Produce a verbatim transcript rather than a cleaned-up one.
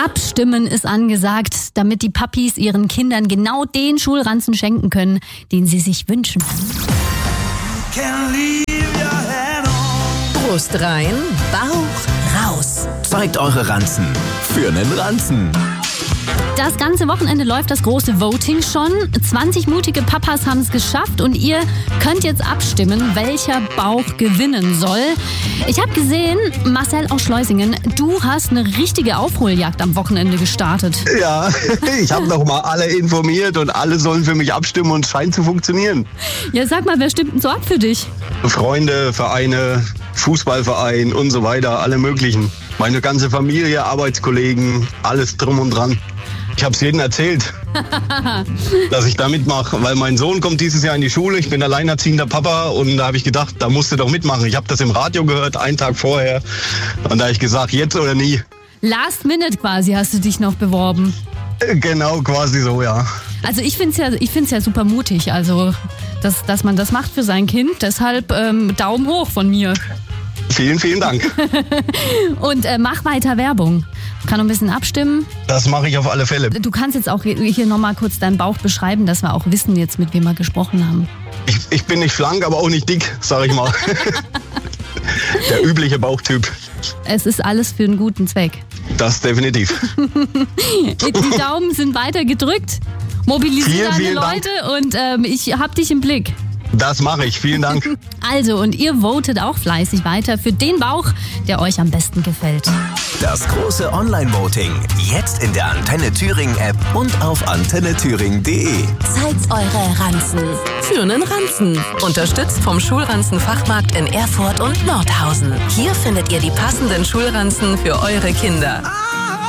Abstimmen ist angesagt, damit die Papis ihren Kindern genau den Schulranzen schenken können, den sie sich wünschen. Brust rein, Bauch raus. Zeigt eure Ranzen für nen Ranzen. Das ganze Wochenende läuft das große Voting schon. zwanzig mutige Papas haben es geschafft und ihr könnt jetzt abstimmen, welcher Bauch gewinnen soll. Ich habe gesehen, Marcel aus Schleusingen, du hast eine richtige Aufholjagd am Wochenende gestartet. Ja, ich habe noch mal alle informiert und alle sollen für mich abstimmen und es scheint zu funktionieren. Ja, sag mal, wer stimmt denn so ab für dich? Freunde, Vereine, Fußballverein und so weiter, alle möglichen. Meine ganze Familie, Arbeitskollegen, alles drum und dran. Ich habe es jedem erzählt, dass ich da mitmache, weil mein Sohn kommt dieses Jahr in die Schule. Ich bin alleinerziehender Papa und da habe ich gedacht, da musst du doch mitmachen. Ich habe das im Radio gehört, einen Tag vorher. Und da habe ich gesagt, jetzt oder nie. Last minute quasi hast du dich noch beworben. Genau, quasi so, ja. Also ich finde es ja, ich find's ja super mutig, also dass, dass man das macht für sein Kind. Deshalb ähm, Daumen hoch von mir. Vielen, vielen Dank. Und äh, mach weiter Werbung. Kann noch ein bisschen abstimmen. Das mache ich auf alle Fälle. Du kannst jetzt auch hier nochmal kurz deinen Bauch beschreiben, dass wir auch wissen jetzt, mit wem wir gesprochen haben. Ich, ich bin nicht schlank, aber auch nicht dick, sag ich mal. Der übliche Bauchtyp. Es ist alles für einen guten Zweck. Das definitiv. Die Daumen sind weiter gedrückt. Mobilisiere deine Leute und ähm, ich hab dich im Blick. Das mache ich. Vielen Dank. Also, und ihr votet auch fleißig weiter für den Bauch, der euch am besten gefällt. Das große Online-Voting. Jetzt in der Antenne Thüringen App und auf antenne thüringen punkt de. Zeigt eure Ranzen für nen Ranzen. Unterstützt vom Schulranzenfachmarkt in Erfurt und Nordhausen. Hier findet ihr die passenden Schulranzen für eure Kinder.